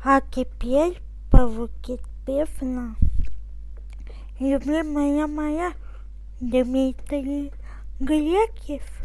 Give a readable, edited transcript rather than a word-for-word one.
А теперь по-руки певна. Любимая моя Дмитрий Греков.